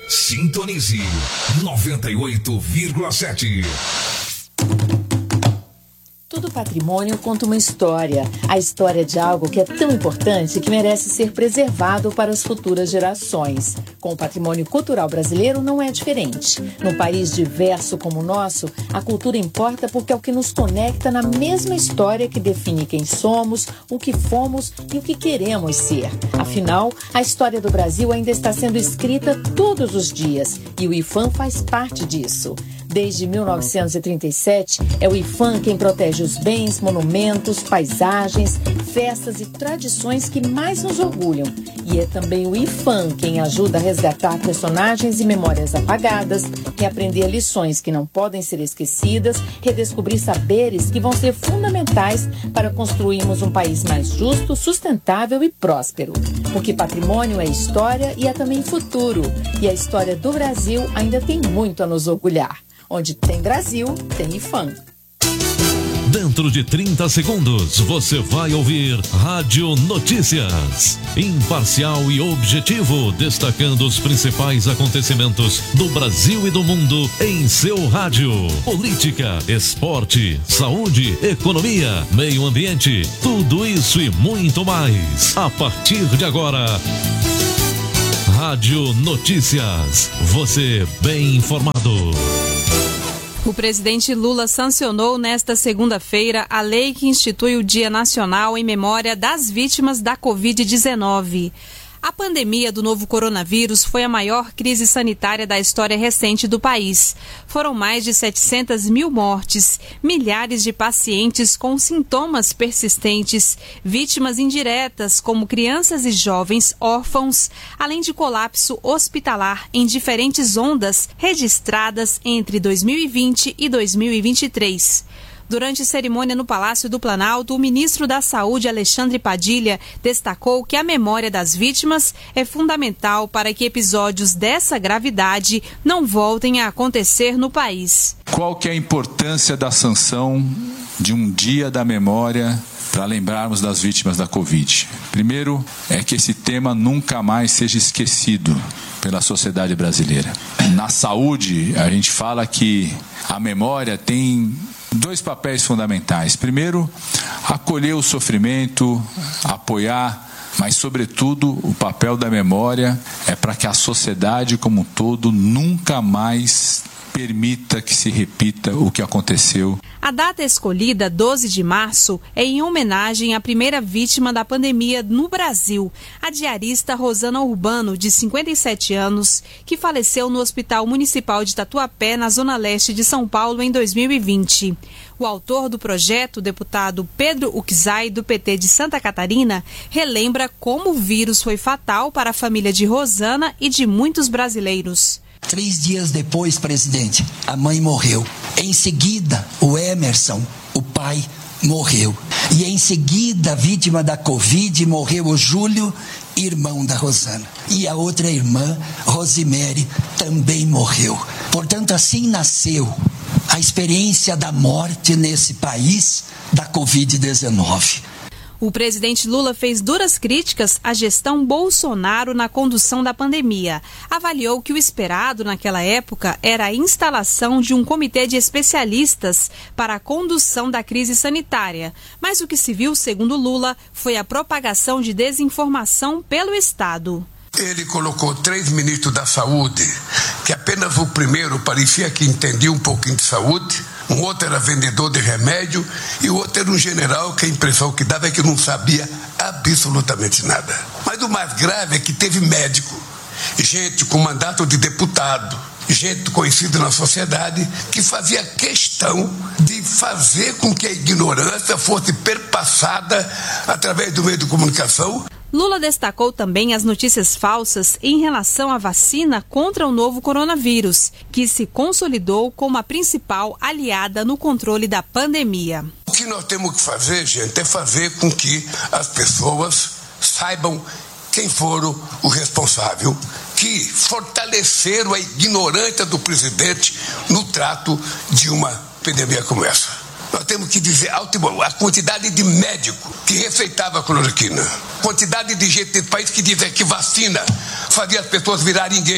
Sintonize 98,7. Todo patrimônio conta uma história. A história de algo que é tão importante que merece ser preservado para as futuras gerações. Com o patrimônio cultural brasileiro não é diferente. Num país diverso como o nosso, a cultura importa porque é o que nos conecta na mesma história que define quem somos, o que fomos e o que queremos ser. Afinal, a história do Brasil ainda está sendo escrita todos os dias e o IPHAN faz parte disso. Desde 1937, é o IPHAN quem protege os bens, monumentos, paisagens, festas e tradições que mais nos orgulham. E é também o IPHAN quem ajuda a resgatar personagens e memórias apagadas, reaprender lições que não podem ser esquecidas, redescobrir saberes que vão ser fundamentais para construirmos um país mais justo, sustentável e próspero. Porque patrimônio é história e é também futuro. E a história do Brasil ainda tem muito a nos orgulhar. Onde tem Brasil, tem IPHAN. Dentro de 30 segundos, você vai ouvir Rádio Notícias. Imparcial e objetivo, destacando os principais acontecimentos do Brasil e do mundo em seu rádio. Política, esporte, saúde, economia, meio ambiente, tudo isso e muito mais. A partir de agora, Rádio Notícias. Você bem informado. O presidente Lula sancionou nesta segunda-feira a lei que institui o Dia Nacional em memória das vítimas da Covid-19. A pandemia do novo coronavírus foi a maior crise sanitária da história recente do país. Foram mais de 700 mil mortes, milhares de pacientes com sintomas persistentes, vítimas indiretas como crianças e jovens órfãos, além de colapso hospitalar em diferentes ondas registradas entre 2020 e 2023. Durante cerimônia no Palácio do Planalto, o ministro da Saúde, Alexandre Padilha, destacou que a memória das vítimas é fundamental para que episódios dessa gravidade não voltem a acontecer no país. Qual que é a importância da sanção de um dia da memória para lembrarmos das vítimas da Covid? Primeiro, é que esse tema nunca mais seja esquecido pela sociedade brasileira. Na saúde, a gente fala que a memória tem dois papéis fundamentais. Primeiro, acolher o sofrimento, apoiar, mas, sobretudo, o papel da memória é para que a sociedade como um todo nunca mais permita que se repita o que aconteceu. A data escolhida, 12 de março, é em homenagem à primeira vítima da pandemia no Brasil, a diarista Rosana Urbano, de 57 anos, que faleceu no Hospital Municipal de Tatuapé, na Zona Leste de São Paulo, em 2020. O autor do projeto, o deputado Pedro Uczai, do PT de Santa Catarina, relembra como o vírus foi fatal para a família de Rosana e de muitos brasileiros. 3 dias depois, presidente, a mãe morreu. Em seguida, o Emerson, o pai, morreu. E em seguida, vítima da Covid, morreu o Júlio, irmão da Rosana. E a outra irmã, Rosimere, também morreu. Portanto, assim nasceu a experiência da morte nesse país da Covid-19. O presidente Lula fez duras críticas à gestão Bolsonaro na condução da pandemia. Avaliou que o esperado naquela época era a instalação de um comitê de especialistas para a condução da crise sanitária. Mas o que se viu, segundo Lula, foi a propagação de desinformação pelo Estado. Ele colocou 3 ministros da saúde, que apenas o primeiro parecia que entendia um pouquinho de saúde, um outro era vendedor de remédio e o outro era um general que a impressão que dava é que não sabia absolutamente nada. Mas o mais grave é que teve médico, gente com mandato de deputado, gente conhecida na sociedade, que fazia questão de fazer com que a ignorância fosse perpassada através do meio de comunicação. Lula destacou também as notícias falsas em relação à vacina contra o novo coronavírus, que se consolidou como a principal aliada no controle da pandemia. O que nós temos que fazer, gente, é fazer com que as pessoas saibam quem foram o responsável, que fortaleceram a ignorância do presidente no trato de uma pandemia como essa. Nós temos que dizer a quantidade de médico que receitava a cloroquina, quantidade de gente nesse país que dizia que vacina fazia as pessoas virarem gay,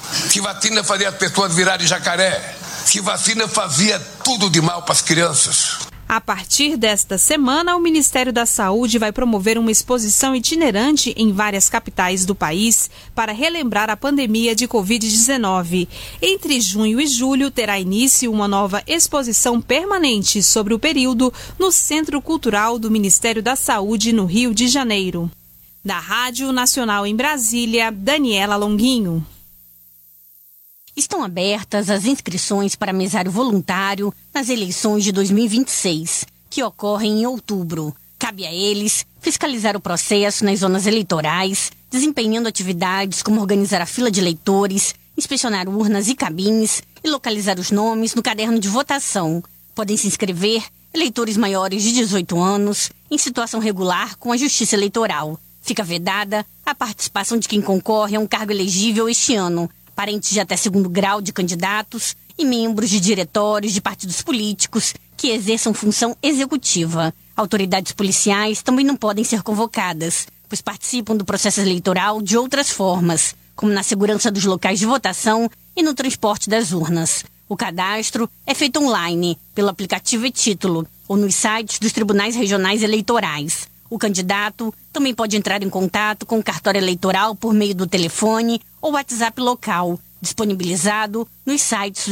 que vacina fazia as pessoas virarem jacaré, que vacina fazia tudo de mal para as crianças. A partir desta semana, o Ministério da Saúde vai promover uma exposição itinerante em várias capitais do país para relembrar a pandemia de Covid-19. Entre junho e julho, terá início uma nova exposição permanente sobre o período no Centro Cultural do Ministério da Saúde, no Rio de Janeiro. Da Rádio Nacional em Brasília, Daniela Longuinho. Estão abertas as inscrições para mesário voluntário nas eleições de 2026, que ocorrem em outubro. Cabe a eles fiscalizar o processo nas zonas eleitorais, desempenhando atividades como organizar a fila de eleitores, inspecionar urnas e cabines e localizar os nomes no caderno de votação. Podem se inscrever eleitores maiores de 18 anos em situação regular com a Justiça Eleitoral. Fica vedada a participação de quem concorre a um cargo elegível este ano, parentes de até 2º grau de candidatos e membros de diretórios de partidos políticos que exerçam função executiva. Autoridades policiais também não podem ser convocadas, pois participam do processo eleitoral de outras formas, como na segurança dos locais de votação e no transporte das urnas. O cadastro é feito online, pelo aplicativo e-Título, ou nos sites dos tribunais regionais eleitorais. O candidato também pode entrar em contato com o cartório eleitoral por meio do telefone ou WhatsApp local, disponibilizado nos sites